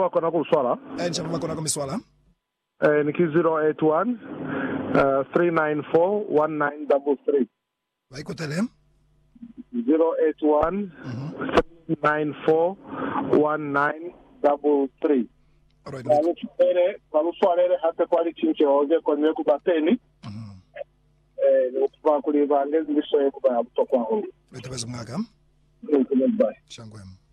makona kuswala. Chama makona kumiswala. Niki 081 394 1933. Waikotele. 081 394 1933. Alright. Baluswalere hata kwali chinche oge kwenye kubateni. Ukuba kuliva ngezi ndiso kuba mtokwa hongi. Wetebeza mwaka. Bye. Shangwem.